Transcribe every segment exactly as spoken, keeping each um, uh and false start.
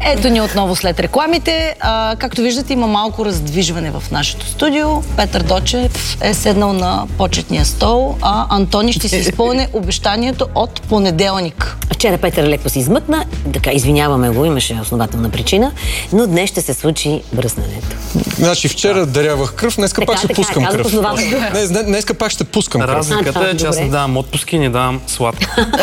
Ето ни отново след рекламите. А, както виждате, има малко раздвижване в нашето студио. Петър Дочев е седнал на почетния стол, а Антони ще си изпълни обещанието от понеделник. Вчера Петър леко се измъкна, така извиняваме го, имаше основателна причина, но днес ще се случи бръснането. Значи вчера дарявах кръв, днеска така, пак ще така, пускам така, кръв. Днес, днеска пак ще пускам кръв. Разликата е, че аз не давам отпуски, не давам сладко.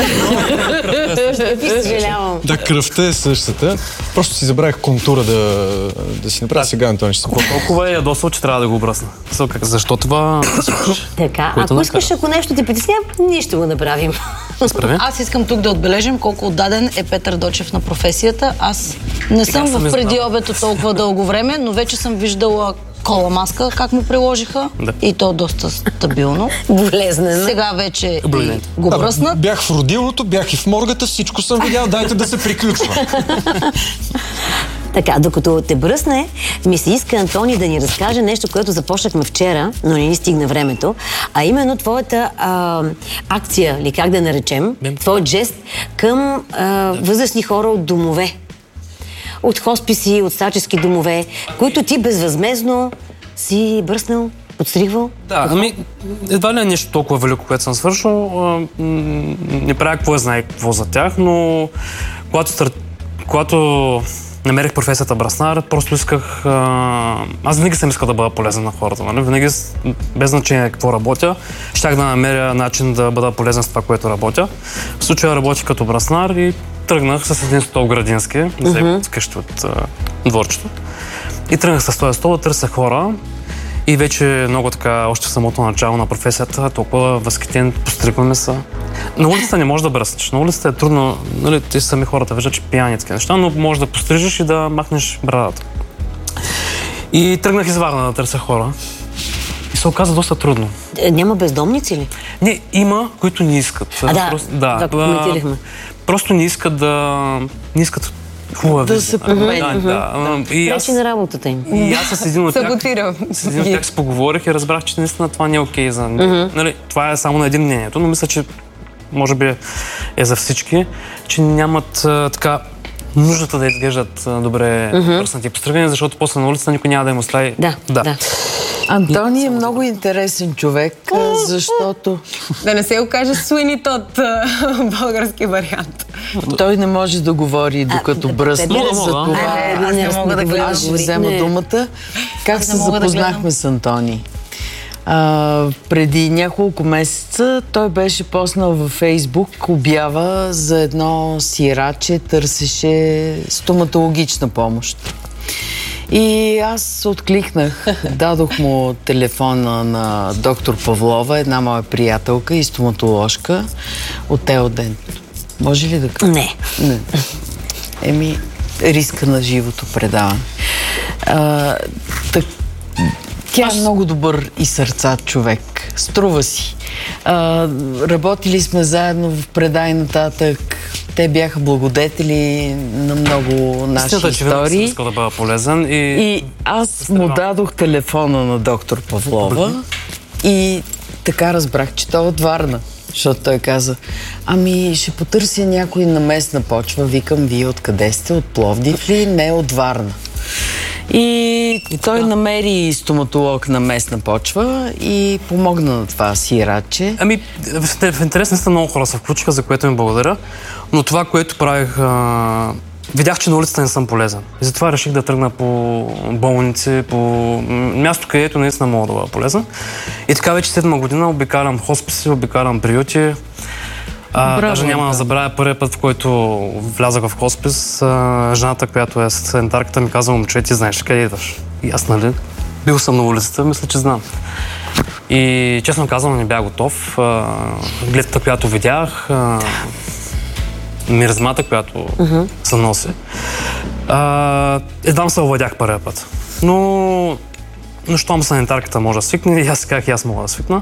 Съжалявам. Да, кръвта е същата. Просто си забравих контура да, да си направя сега, Антони. Ще толкова е ядосал, че трябва да го бръсна. Защо това? Така, ако искаш, ако нещо ти притеснява, ние ще го направим. Аз искам тук да отбележим колко отдаден е Петър Дочев на професията. Аз не съм в преди обето толкова дълго време, но вече съм виждала кола маска, как му приложиха. Да. И то доста стабилно. Болезнено. Сега вече го бръснат. Бях в родилното, бях и в моргата, всичко съм видял, дайте да се приключва. Така, докато те бръсне, ми се иска, Антони, да ни разкаже нещо, което започнахме вчера, но не ни стигна времето, а именно твоята а, акция, или как да наречем, твой жест към а, възрастни хора от домове. От хосписи, от старчески домове, които ти безвъзмезно си бръснал, подстригвал. Да, ами едва ли е нещо толкова велико, което съм свършил. Не правя какво знае какво за тях, но когато, когато намерих професията браснар, просто исках... А... Аз винаги съм искал да бъда полезен на хората, нали? Винаги, без значение какво работя, щях да намеря начин да бъда полезен с това, което работя. В случая работих като браснар и тръгнах с един стол градински, mm-hmm. от къщи от а, дворчето. И тръгнах с този стол да търся хора. И вече много така, още в самото начало на професията, толкова възхитен, постригваме се. На улицата не можеш да бръснеш. На улицата е трудно, нали, те сами хората виждат, че пияни такива неща, но можеш да пострижеш и да махнеш брадата. И тръгнах из Варна да търся хора. И се оказа доста трудно. Е, няма бездомници ли? Не, има, които не искат. А, да, просто, да, да, коментирахме. Просто не искат да... Не искат хубава да визия. се промени. Да, да. да. И аз... на работата им. И аз с един от тях, с един от тях се поговорих и разбрах, че наистина това не е окей за... Mm-hmm. Нали, това е само на един мнението, но мисля, че може би е за всички, че нямат а, така нуждата да изглеждат а, добре mm-hmm. пръснати постригани, защото после на улицата никой няма да им остави. Да, да. да. Антони е много интересен човек, защото... Да не се окаже Суини Тод, български вариант. Той не може да говори докато бръсне, за това аз не мога да гледам. Аз ще взема думата. Как се запознахме с Антони? А, преди няколко месеца той беше поснал във Фейсбук обява за едно сираче, търсеше стоматологична помощ. И аз откликнах, дадох му телефона на доктор Павлова, една моя приятелка и стоматоложка от Елден. Може ли да кажа? Не. Не. Еми, риска на живото предаване. А, так, тя е много добър и сърцат човек. Струва си. А, работили сме заедно в Предай нататък. Те бяха благодетели на много наши Истината, истории. Че искал да бъда полезен и... И аз му дадох телефона на доктор Павлова и така разбрах, че той е от Варна. Защото той каза, ами ще потърся някой на местна почва. Викам, вие откъде сте? От Пловдив ли? Не, от Варна. И, и той да. намери стоматолог на местна почва и помогна на това сиратче. Ами, в интерес наистина много хора се включиха, за което им благодаря. Но това, което правих... А... Видях, че на улицата не съм полезен. И затова реших да тръгна по болници, по място, където наистина мога да бъда полезен. И така вече седма година обикалям хосписи, обикалям приюти. А, Браво, даже няма да забравя първият път, в който влязах в хоспис. А, жената, която е санитарката, ми каза, момче, ти знаеш къде идваш? И аз, нали, бил съм на улицата, мисля, че знам. И честно казвам, не бях готов. А, гледата, която видях, а, миризмата, която uh-huh. се носи. А, едвам се овладях първия път. Но, но щом санитарката може да свикне, и аз казах, и аз мога да свикна.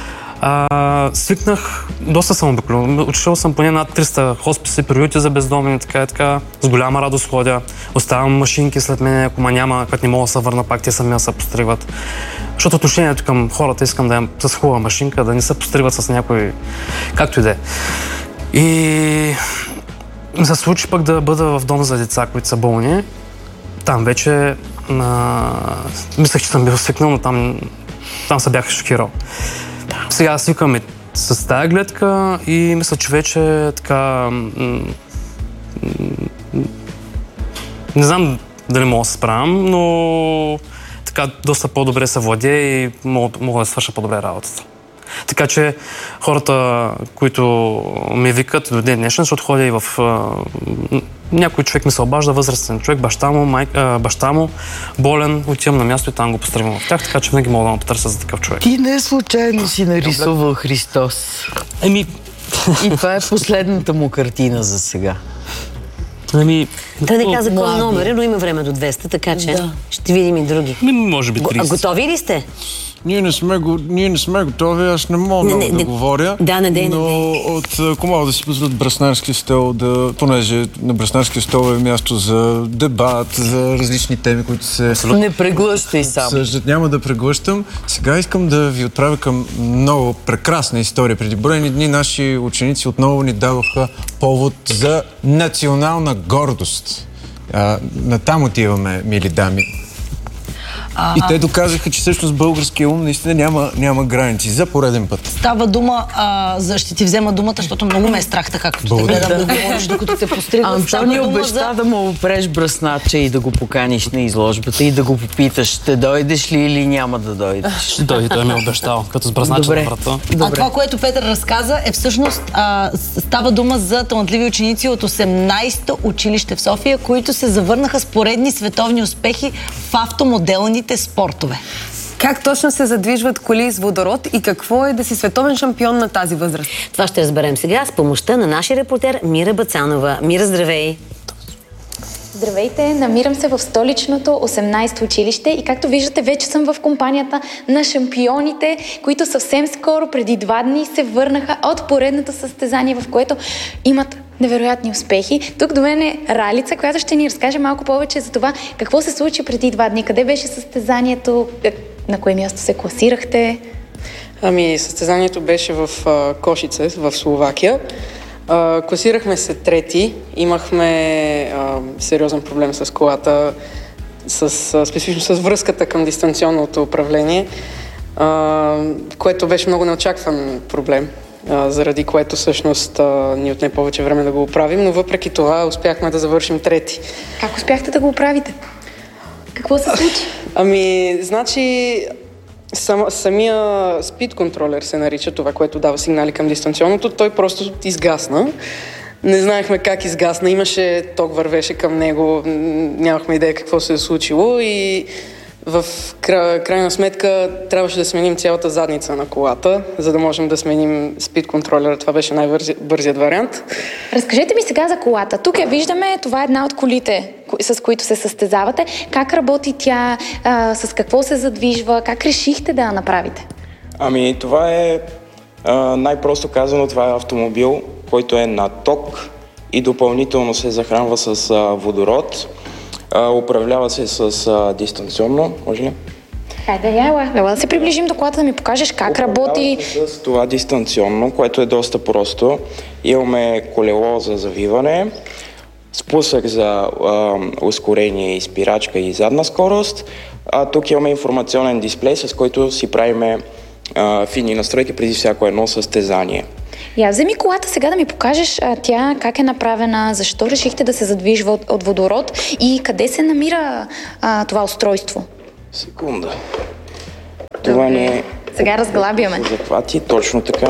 А, свикнах, доста съм обиколен. Отишъл съм поне над триста хосписи, приюти за бездомни, така и така. С голяма радост ходя. Оставям машинки след мен, ако ма няма, като не мога да се върна, пак те сами да се постригват. Защото отношението към хората искам да имам с хубава машинка, да не се постригват с някой, както и да е. И ми се случи пък да бъда в дом за деца, които са болни. Там вече а, мислех, че съм бил свикнал, но там, там се бях шокирал. Сега свикваме с тая гледка и мисля, че вече така... М- м- не знам дали мога да се справям, но така доста по-добре се владее и мога, мога да свърша по-добре работата. Така че хората, които ме викат до ден днешен, защото ходя и в... А, някой човек ми се обажда, възрастен човек, баща му, май, а, баща му, болен, отивам на място и там го постригвам в тях, така че винаги мога да ме потърся за такъв човек. Ти не случайно си нарисувал Христос. Еми... И това е последната му картина за сега. Ами... Той не каза кой номер, но има време до двеста, така че да. Ще видим и други. Ми, може би трийсет. А готови ли сте? Ние не сме, го, ние не сме готови, аз не мога не, не, да не, говоря. Да, не дей, но не дей. от, ако мога да си позволят Браснарски стол, да, понеже на Браснарски стол е място за дебат, за различни теми, които се... Не преглъщай само. Съждат, няма да преглъщам. Сега искам да ви отправя към много прекрасна история. Преди броени дни наши ученици отново ни дадоха повод за национална гордост. А, натам отиваме, мили дами. А, и те доказаха, че всъщност българския ум наистина няма, няма граници. За пореден път. Става дума, а, за ще ти взема думата, защото много ме е страх така, като те гледам да говориш, докато те постригват. Антони обеща за... да му опреш бръсначе и да го поканиш на изложбата и да го попиташ, ще дойдеш ли или няма да дойдеш. Ще дойде, той ми е обещал, като с бръсначе на врата. А това, което Петър разказа, е всъщност а, става дума за талантливи ученици от осемнайсето училище в София, които се завърнаха с поредни световни успехи в автомоделните спортове. Как точно се задвижват коли с водород и какво е да си световен шампион на тази възраст? Това ще разберем сега с помощта на нашия репортер Мира Бацанова. Мира, здравей! Здравейте! Намирам се в столичното осемнайсето училище и както виждате, вече съм в компанията на шампионите, които съвсем скоро, преди два дни, се върнаха от поредното състезание, в което имат невероятни успехи. Тук до мен е Ралица, която ще ни разкаже малко повече за това какво се случи преди два дни, къде беше състезанието, на кое място се класирахте. Ами, състезанието беше в а, Кошице, в Словакия. А, класирахме се трети, имахме а, сериозен проблем с колата, с, а, специфично с връзката към дистанционното управление, а, което беше много неочакван проблем, а, заради което всъщност а, ни отне повече време да го оправим, но въпреки това успяхме да завършим трети. Как успяхте да го оправите? Какво се случи? Ами, значи... Сам, самия спид контролер се нарича, това, което дава сигнали към дистанционното, той просто изгасна. Не знаехме как изгасна, имаше ток, вървеше към него, нямахме идея какво се е случило и в кра... крайна сметка трябваше да сменим цялата задница на колата, за да можем да сменим спид контролера. Това беше най-бързият вариант. Разкажете ми сега за колата. Тук я виждаме, това е една от колите, с които се състезавате. Как работи тя, а, с какво се задвижва, как решихте да я направите? Ами това е а, най-просто казано, това е автомобил, който е на ток и допълнително се захранва с а, водород. Uh, управлява се с uh, дистанционно, може ли? Хайде, яла. Ела да се приближим до колата да ми покажеш как работи. Управлява се с това дистанционно, което е доста просто. Имаме колело за завиване, спусък за uh, ускорение и спирачка и задна скорост. А тук имаме информационен дисплей, с който си правиме uh, фини настройки преди всяко едно състезание. Я вземи колата сега да ми покажеш а, тя как е направена, защо решихте да се задвижва от, от водород и къде се намира а, това устройство? Секунда. Това не е... Сега разглабяме. Захвати, точно така.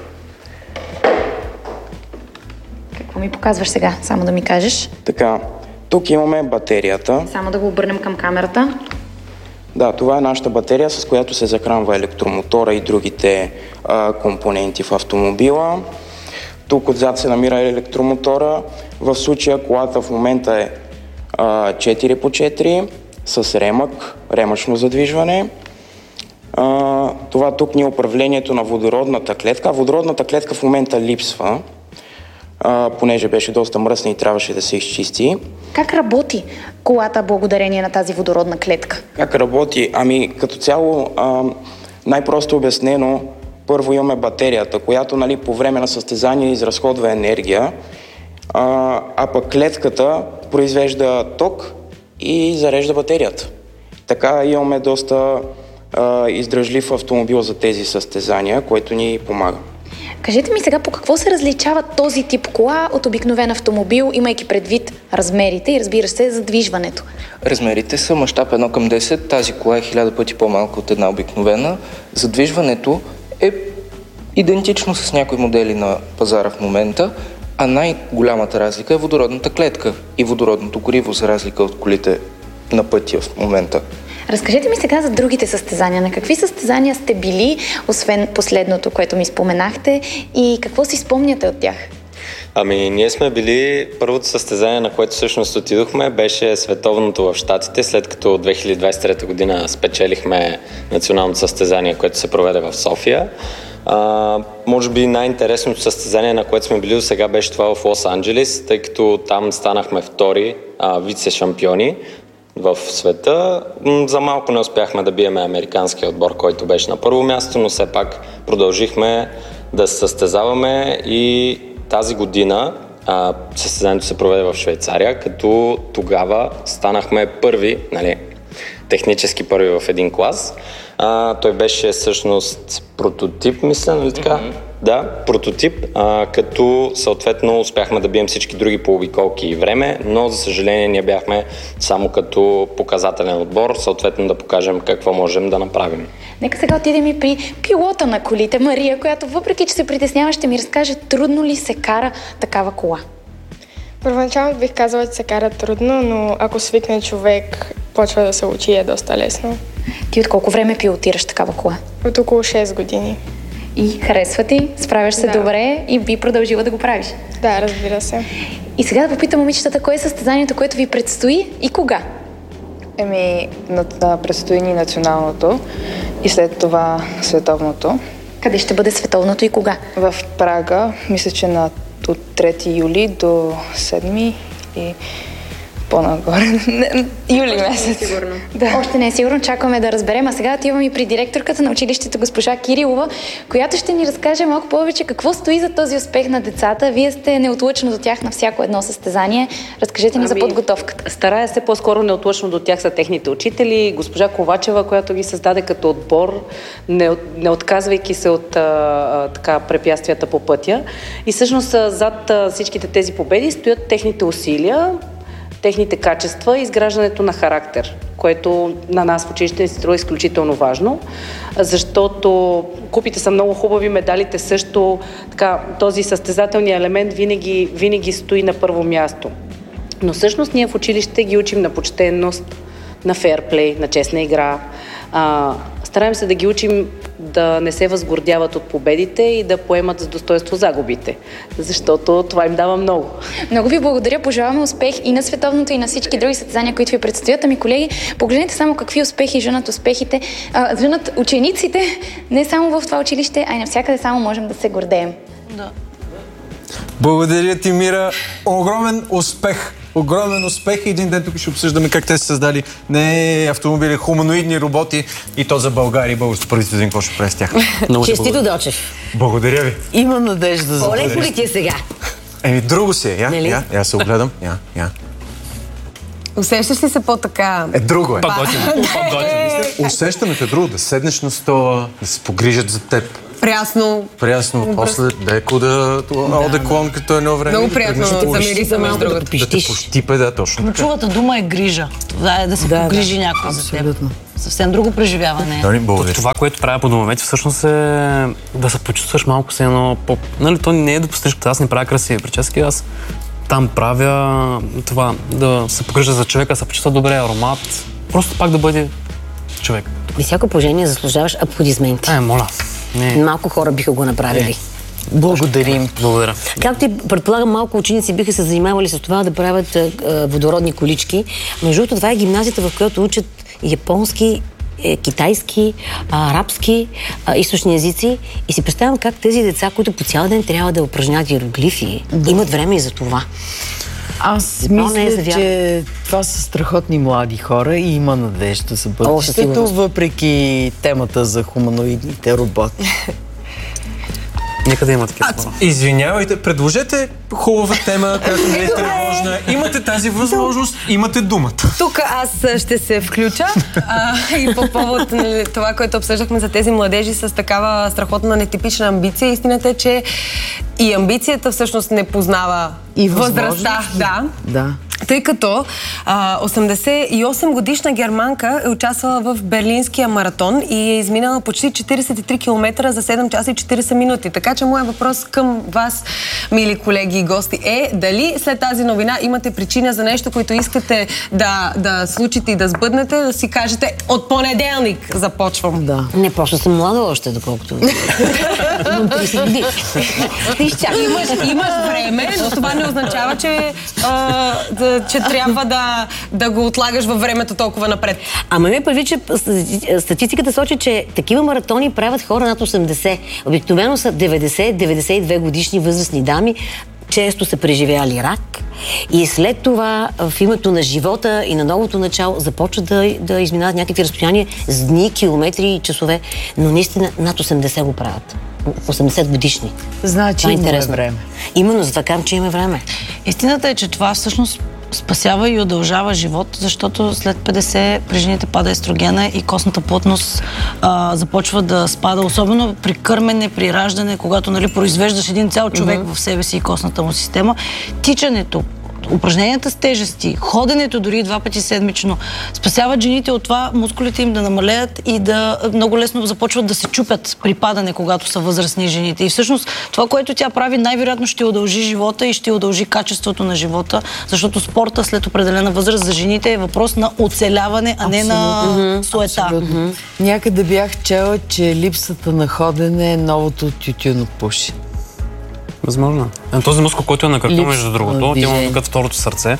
Какво ми показваш сега? Само да ми кажеш. Така, тук имаме батерията. Само да го обърнем към камерата. Да, това е нашата батерия, с която се захранва електромотора и другите а, компоненти в автомобила. Тук отзад се намира електромотора. В случая колата в момента е а, четири по четири с ремък, ремъчно задвижване. А, това тук ни е управлението на водородната клетка. Водородната клетка в момента липсва, а, понеже беше доста мръсна и трябваше да се изчисти. Как работи колата благодарение на тази водородна клетка? Как работи? Ами като цяло а, най-просто обяснено, първо имаме батерията, която нали, по време на състезание изразходва енергия, а, а пък клетката произвежда ток и зарежда батерията. Така имаме доста а, издръжлив автомобил за тези състезания, което ни помага. Кажете ми сега, по какво се различава този тип кола от обикновен автомобил, имайки предвид размерите и, разбира се, задвижването? Размерите са мащаб едно към десет, тази кола е хиляда пъти по-малка от една обикновена. Задвижването е идентично с някои модели на пазара в момента, а най-голямата разлика е водородната клетка и водородното гориво, за разлика от колите на пътя в момента. Разкажете ми сега за другите състезания. На какви състезания сте били, освен последното, което ми споменахте, и какво си спомняте от тях? Ами, ние сме били, първото състезание, на което всъщност отидохме, беше световното в Щатите, след като две хиляди двадесет и трета година спечелихме националното състезание, което се проведе в София. А, може би най-интересното състезание, на което сме били до сега, беше това в Лос-Анджелес, тъй като там станахме втори а, вице-шампиони в света. За малко не успяхме да биеме американския отбор, който беше на първо място, но все пак продължихме да се състезаваме и тази година а, състезанието се проведе в Швейцария, като тогава станахме първи, нали, технически първи в един клас. А, той беше всъщност прототип, мисля, нали така? Mm-hmm. Да, прототип, а, като съответно успяхме да бием всички други по обиколки и време, но за съжаление ние бяхме само като показателен отбор, съответно да покажем какво можем да направим. Нека сега отидем и при пилота на колите, Мария, която въпреки че се притеснява, ще ми разкаже трудно ли се кара такава кола. Първоначално бих казала, че се кара трудно, но ако свикне човек, почва да се учи и е доста лесно. Ти от колко време пилотираш такава кола? От около шест години. И харесва ти? Справяш се да. добре и би продължила да го правиш? Да, разбира се. И сега да попитам момичетата, кое е състезанието, което ви предстои и кога? Еми, предстои ни националното и след това световното. Къде ще бъде световното и кога? В Прага, мисля, че на от трети юли до седми и по-нагоре. Юли месец. Сигурно. Да. Още не е сигурно, чакаме да разберем. А сега отиваме и при директорката на училището госпожа Кирилова, която ще ни разкаже малко повече какво стои за този успех на децата. Вие сте неотлъчно до тях на всяко едно състезание. Разкажете ни ами, за подготовката. Старая се по-скоро неотлъчно до тях са техните учители. Госпожа Ковачева, която ги създаде като отбор, не, не отказвайки се от а, така, препятствията по пътя. И всъщност зад а, всичките тези победи стоят техните усилия, техните качества и изграждането на характер, което на нас в училище ни се струва изключително важно, защото купите са много хубави, медалите също, така, този състезателния елемент винаги, винаги стои на първо място. Но всъщност ние в училище ги учим на почтенност, на фейрплей, на честна игра. А, стараем се да ги учим да не се възгордяват от победите и да поемат с достоинство загубите, защото това им дава много. Много ви благодаря, пожелаваме успех и на световното, и на всички други състезания, които ви предстоят. Ами, колеги, погледнете само какви успехи женат успехите, а, женат учениците, не само в това училище, а и навсякъде само можем да се гордеем. Да. Благодаря ти, Мира. Огромен успех! Огромен успех и един ден тук ще обсъждаме как те са създали не автомобили, хуманоидни роботи и то за България и българското правителство, какво ще прави с тях. Честито, Дочев. Благодаря ви. Има надежда за това. По-леко ли ти е сега? Еми, друго си е. Я, Нели? я, я се огледам. Я, я. Усещаш ли се по-така? Е, друго е. По-готино. Усещането е друго. Да седнеш на стола, да се погрижат за теб. Прясно. Прясно. После леко да... Одеклон, като едно време. Много приятно да замириса между другото. Да те пощипе, да, точно така. Ключовата дума е грижа. Това е да се да, погрижи да, някой за теб. Съвсем друго преживяване. Да, това, което правя по домовете, всъщност е да се почувстваш малко се едно по... Нали, то не е да постигнеш, като аз не правя красиви прически, аз там правя това, да се погрижа за човека, да се почувства добре, аромат. Просто пак да бъде човек. При всяко положение заслужаваш аплодисменти. Е, моля. Не. Малко хора биха го направили. Не. Благодарим. Благодаря. Както и предполагам, малко ученици биха се занимавали с това да правят а, водородни колички. Между другото, това е гимназията, в която учат японски, е, китайски, а, арабски, а, източни езици. И си представям как тези деца, които по цял ден трябва да упражняват иероглифи, да. имат време и за това. Аз мисля, е че това са страхотни млади хора и има надежда за бъдещето, въпреки темата за хуманоидните роботи. Нека да има такива. Извинявайте, предложете хубава тема, която не е тревожна. Имате тази възможност, имате думата. Тук аз ще се включа а, и по повод на това, което обсъждахме за тези младежи с такава страхотна нетипична амбиция. Истината е, че и амбицията всъщност не познава и възрастта. Да. Да. Тъй като а, осемдесет и осем годишна германка е участвала в Берлинския маратон и е изминала почти четиридесет и три километра за седем часа и четиридесет минути. Така че моят въпрос към вас, мили колеги и гости, е дали след тази новина имате причина за нещо, което искате да, да случите и да сбъднете, да си кажете от понеделник започвам. Да. Не, просто съм млада още, доколкото. имаш, имаш време, но това не означава, че а, че трябва да, да го отлагаш във времето толкова напред. Ама ме прави, че статистиката сочи, че такива маратони правят хора над осемдесет. Обикновено са деветдесет деветдесет и две годишни възрастни дами, често са преживяли рак и след това в името на живота и на новото начало започват да, да изминават някакви разстояния с дни, километри и часове, но наистина над осемдесет го правят. осемдесет годишни. Значи има време. Именно, за това казвам, че има време. Истината е, че това всъщност спасява и удължава живот, защото след петдесет при жените пада естрогена и костната плътност а, започва да спада, особено при кърмене, при раждане, когато, нали, произвеждаш един цял човек mm-hmm. в себе си и костната му система. Тичането, упражненията с тежести, ходенето дори два пъти седмично спасяват жените от това мускулите им да намалеят и да много лесно започват да се чупят при падане, когато са възрастни жените. И всъщност това, което тя прави, най-вероятно ще удължи живота и ще удължи качеството на живота, защото спорта след определена възраст за жените е въпрос на оцеляване, а не на суета. Абсолютно. Някъде бях чела, че липсата на ходене е новото тютюнопушене. Възможно. Този мускул, който е на кръвта, между другото, има като второто сърце.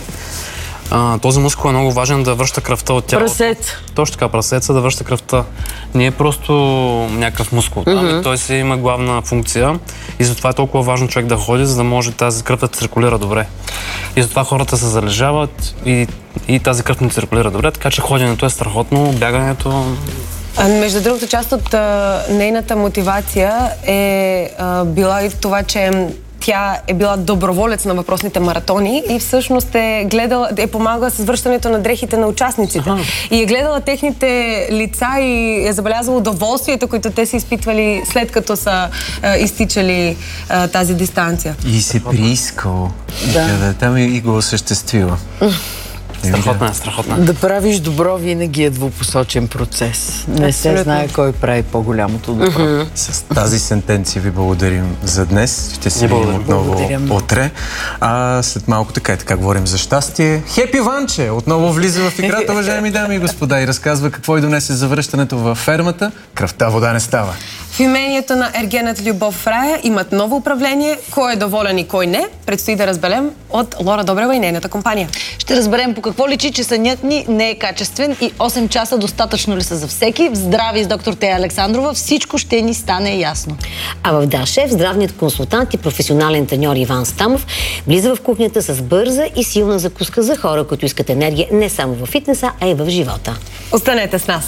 А, този мускул е много важен да връща кръвта от тялото. Прасец. Точно така, прасеца да връща кръвта. Не е просто някакъв мускул. Mm-hmm. Той си има главна функция и затова е толкова важно човек да ходи, за да може тази кръв да циркулира добре. И затова хората се залежават и, и тази кръв не циркулира добре, така че ходенето е страхотно, бягането... А, между другото, част от а, нейната мотивация е а, била и това, че тя е била доброволец на въпросните маратони и всъщност е гледала, е помагала с връщането на дрехите на участниците. Ага. И е гледала техните лица и е забелязала удоволствието, които те са изпитвали след като са а, изтичали а, тази дистанция. И се приискал. Да. Да, там и го осъществила. Страхотна е, страхотна. Да правиш добро винаги е двупосочен процес. Не се знае кой прави по-голямото добро. Mm-hmm. С тази сентенция ви благодарим за днес. Ще се видим отново утре. А след малко така и така говорим за щастие. Хепи Ванче отново влиза в играта, уважаеми дами и господа, и разказва какво и донесе за връщането във фермата. Кръвта вода не става. В имението на Ергенът Любов в рая имат ново управление. Кой е доволен и кой не, предстои да разберем от Лора Добрева и нейната компания. Ще разберем по какво личи, че сънят ни не е качествен и осем часа достатъчно ли са за всеки. В Здрави с доктор Тея Александрова всичко ще ни стане ясно. А в Да Шеф здравният консултант и професионален треньор Иван Стамов влиза в кухнята с бърза и силна закуска за хора, които искат енергия не само в фитнеса, а и в живота. Останете с нас!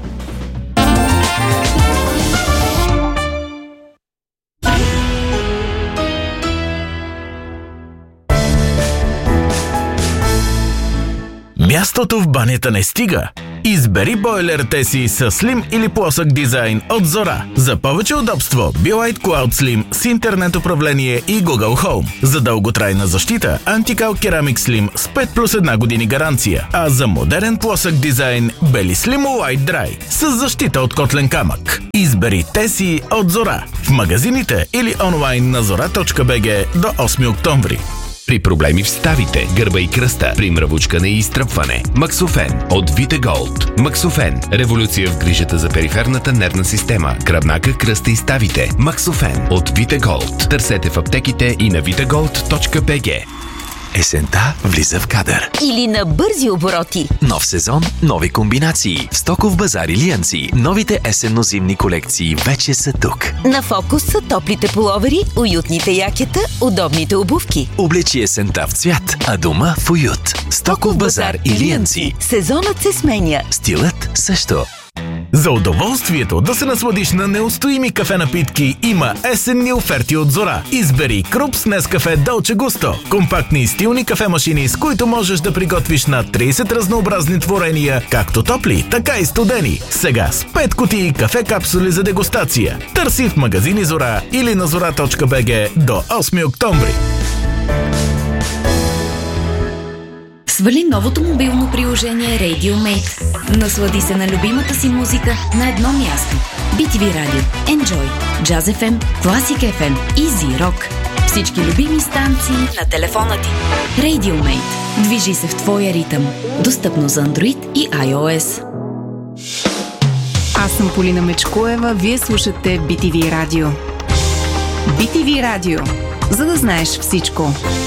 Мястото в банята не стига. Избери бойлерите си с слим или плосък дизайн от Зора. За повече удобство, Be-Lite Cloud Slim с интернет управление и Google Home. За дълготрайна защита, Anti-Cal Ceramic Slim с пет плюс една години гаранция. А за модерен плосък дизайн, Beli Slim White Dry с защита от котлен камък. Избери те си от Зора. В магазините или онлайн на зора точка би джи до осми октомври. При проблеми в ставите, гърба и кръста, при мравучкане и изтръпване. Максофен от Витеголд. Максофен. Революция в грижата за периферната нервна система, гръбнака, кръста и ставите. Максофен от Витеголд. Търсете в аптеките и на витеголд точка би джи. Есента влиза в кадър. Или на бързи обороти. Нов сезон, нови комбинации. В Стоков базар Илиянци новите есенно-зимни колекции вече са тук. На фокус са топлите пуловери, уютните якета, удобните обувки. Облечи есента в цвят, а дома в уют. Стоков базар Илиянци. Сезонът се сменя. Стилът също. За удоволствието да се насладиш на неустоими кафе напитки има есенни оферти от Зора. Избери Крупс Нескафе Долче Густо. Компактни и стилни кафемашини, с които можеш да приготвиш на трийсет разнообразни творения, както топли, така и студени. Сега с пет кутии кафе капсули за дегустация. Търси в магазини Зора или на зора точка би джи до осми октомври. Свали новото мобилно приложение RadioMate. Наслади се на любимата си музика на едно място. би ти ви Radio, Enjoy, Jazz еф ем, Classic еф ем и Z-Rock. Всички любими станции на телефона ти. RadioMate. Движи се в твоя ритъм. Достъпно за Android и iOS. Аз съм Полина Мечкоева. Вие слушате би ти ви Radio. би ти ви Radio. За да знаеш всичко.